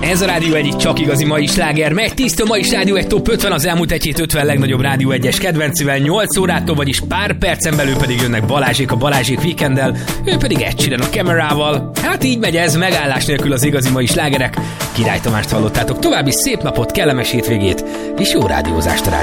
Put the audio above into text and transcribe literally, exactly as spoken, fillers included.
Ez a Rádió egy csak igazi mai sláger. Megy tiszta mai Rádió egy top ötven, az elmúlt egy hét ötven legnagyobb Rádió egyes kedvencivel nyolc órától, vagyis pár percen belül pedig jönnek Balázsék a Balázsék Weekenddel, ő pedig Ed Sheeran a Camerával. Hát így megy ez, megállás nélkül az igazi mai slágerek. Király Tamást hallottátok, további szép napot, kellemes hétvégét és jó rádiózást a